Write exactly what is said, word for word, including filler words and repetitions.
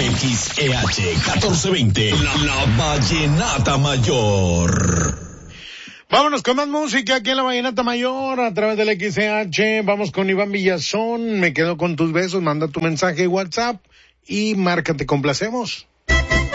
X E H catorce veinte, la, la Vallenata Mayor. Vámonos con más música aquí en la Vallenata Mayor a través del X E H. Vamos con Iván Villazón. Me quedo con tus besos. Manda tu mensaje WhatsApp y márcate, complacemos.